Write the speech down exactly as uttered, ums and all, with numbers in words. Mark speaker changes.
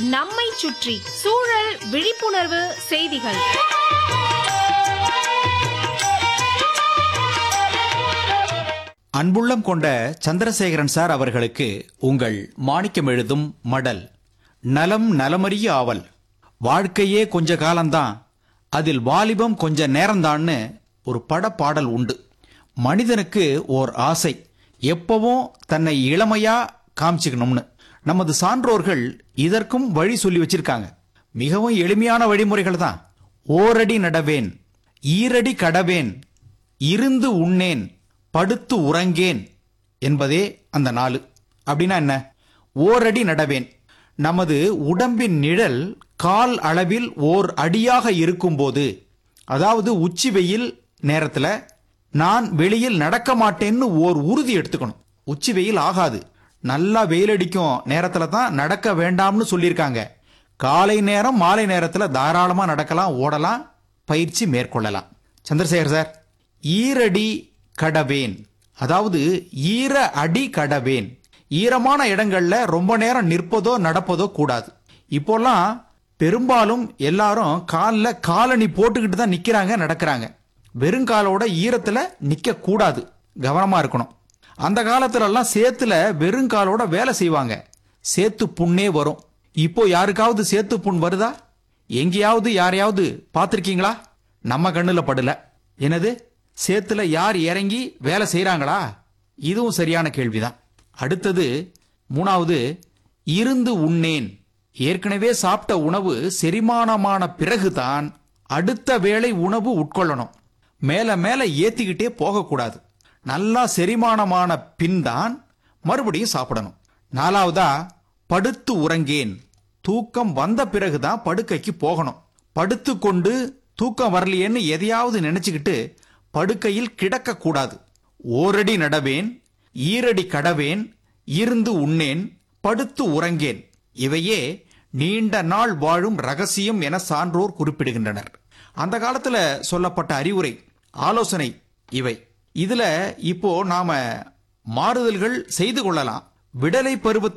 Speaker 1: நம்மை சுற்றி சூழல் விழிப்புணர்வு செய்திகள்.
Speaker 2: அன்புள்ளம் கொண்ட சந்திரசேகரன் சார் அவர்களுக்கு உங்கள் மாணிக்கம் எழுதும் மடல். நலம் நலமறிய ஆவல். வாழ்க்கையே கொஞ்ச காலம்தான், அதில் வாலிபம் கொஞ்ச நேரம்தான்னு ஒரு படப்பாடல் உண்டு. மனிதனுக்கு ஓர் ஆசை, எப்பவும் தன்னை இளமையா காமிச்சுக்கணும்னு. நமது சான்றோர்கள் இதற்கும் வழி சொல்லி வச்சிருக்காங்க. மிகவும் எளிமையான வழிமுறைகள் தான். ஓரடி நடவேன், ஈரடி கடவேன், இருந்து உண்ணேன், படுத்து உறங்கேன் என்பதே அந்த நாலு. அப்படின்னா என்ன? ஓரடி நடவேன். நமது உடம்பின் நிழல் கால் அளவில் ஓர் அடியாக இருக்கும்போது, அதாவது உச்சி வெயில் நேரத்துல நான் வெளியில் நடக்க மாட்டேன்னு ஓர் உறுதி எடுத்துக்கணும். உச்சி வெயில் ஆகாது, நல்லா வெயிலடிக்கும் நேரத்துல தான் நடக்க வேண்டாம்னு சொல்லியிருக்காங்க. காலை நேரம் மாலை நேரத்துல தாராளமா நடக்கலாம், ஓடலாம், பயிற்சி மேற்கொள்ளலாம். சந்திரசேகர் சார், ஈரடி கடவேன், அதாவது ஈர அடி கடவேன். ஈரமான இடங்கள்ல ரொம்ப நேரம் நிற்பதோ நடப்பதோ கூடாது. இப்போல்லாம் பெரும்பாலும் எல்லாரும் காலில் காலணி போட்டுக்கிட்டு தான் நிக்கிறாங்க, நடக்கிறாங்க. வெறுங்காலோட ஈரத்துல நிக்க கூடாது, கவனமா இருக்கணும். அந்த காலத்துல எல்லாம் சேத்துல வெறுங்காலோட வேலை செய்வாங்க, சேத்து புண்ணே வரும். இப்போ யாருக்காவது சேத்து புண் வருதா? எங்கேயாவது யாரையாவது பார்த்திருக்கீங்களா? நம்ம கண்ணுல படல. என்னது, சேத்துல யார் இறங்கி வேலை செய்யறாங்களா? இதுவும் சரியான கேள்விதான். அடுத்தது மூணாவது, இருந்து உண்ணேன். ஏற்கனவே சாப்பிட்ட உணவு செரிமானமான பிறகுதான் அடுத்த வேளை உணவு உட்கொள்ளணும். மேல மேல ஏத்திக்கிட்டே போகக்கூடாது. நல்லா செரிமானமான பின் தான் மறுபடியும் சாப்பிடணும். நாலாவதா, படுத்து உறங்கேன். தூக்கம் வந்த பிறகுதான் படுக்கைக்கு போகணும். படுத்து கொண்டு தூக்கம் வரலையேன்னு எதையாவது நினைச்சுக்கிட்டு படுக்கையில் கிடக்க கூடாது. ஓரடி நடவேன், ஈரடி கடவேன், இருந்து உண்ணேன், படுத்து உறங்கேன். இவையே நீண்ட நாள் வாழும் ரகசியம் என சான்றோர் குறிப்பிடுகின்றனர். அந்த காலத்துல சொல்லப்பட்ட அறிவுரை, ஆலோசனை இவை. இதுல இப்போ நாம மாறுதல்கள் செய்து கொள்ளலாம். விடலை பருவத்தில்